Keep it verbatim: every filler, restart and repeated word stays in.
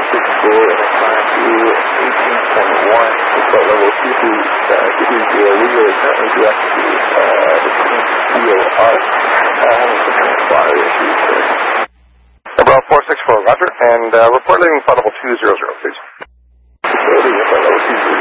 six four and a climb to eighteen ten one, support level two three, uh, two three zero, we are currently directed to, uh, the C O R, uh, having some transponder issues, sir. Bravo four six four, roger, and, uh, report leaving flight level two zero zero, please.